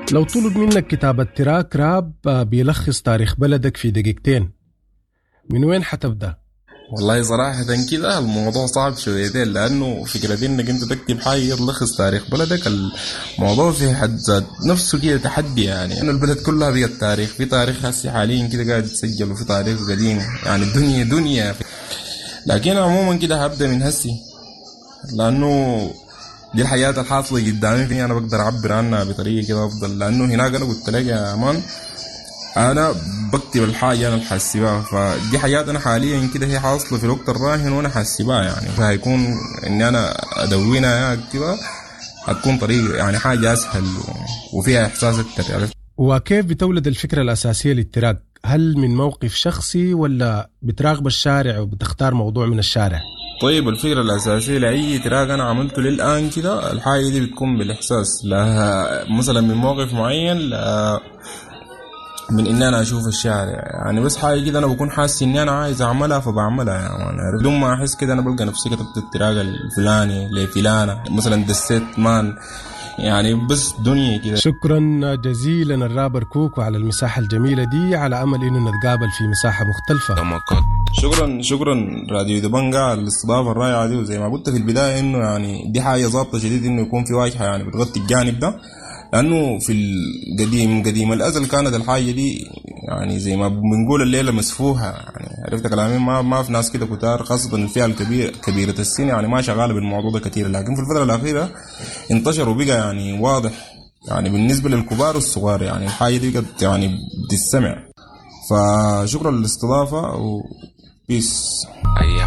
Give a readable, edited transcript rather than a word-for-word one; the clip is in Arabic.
لو طلب منك كتابة تراك راب بيلخص تاريخ بلدك في دقيقتين، من وين حتبدأ؟ والله صراحة كده الموضوع صعب شويتين، لأنه فكرة إنك أنت تكتب حاجة تلخص تاريخ بلدك، الموضوع في حد ذات نفسه كده تحدي. يعني إنه البلد كلها بقت تاريخ، في تاريخ هسي حاليا كده قاعد يتسجل، وفي تاريخ قديم، يعني الدنيا دنيا. لكن عموما كده هبدأ من هسي، لأنه دي الحياة الحاصلة قدامي، فيني أنا بقدر أعبر عنها بطريقة كده أفضل. لأنه هناك أنا قلت لك يا مان، انا بكتب الحاجه انا الحاسبها، فدي حاجات انا حاليا كده هي حاصله في الوقت الراهن وانا حاسبها. يعني فهيكون اني انا ادونها اكتبها، هتكون طريقه يعني حاجه اسهل وفيها احساس اكتر. عرفت؟ وكيف بتولد الفكرة الأساسية للتراك؟ هل من موقف شخصي ولا بتراقب الشارع وبتختار موضوع من الشارع؟ طيب الفكره الاساسيه لاي تراك انا عملته للان كده، الحاجه دي بتكون بالاحساس، لا مثلا من موقف معين، لا من اني انا اشوف الشارع. يعني بس حاجه كده انا بكون حاسس اني انا عايز اعملها فبعملها. يعني بدون ما احس كده انا بلقى نفسي كتبت التراك الفلاني لفلانه، مثلا دسيت مان، يعني بس دنيا كده. شكرا جزيلا الرابر كوكو على المساحة الجميلة دي، على أمل إنه نتقابل في مساحة مختلفة. شكرا راديو دبنجا على الاستضافه الرائعه دي. وزي ما قلت في البدايه انه يعني دي حاجه ظابطه شديد انه يكون في واجهه يعني بتغطي الجانب ده، لانه في قديم الازل كانت الحاجه دي يعني زي ما بنقول الليله مسفوها. يعني عرفت كلامي؟ ما في ناس كده كتار، خاصه الفئه كبيره السن، يعني ما شغاله بالموضوع ده كتير. لكن في الفتره الاخيره انتشر وبقى يعني واضح، يعني بالنسبه للكبار والصغار، يعني الحاجه دي قد يعني بتستمع. فشكرا للاستضافه وبيس.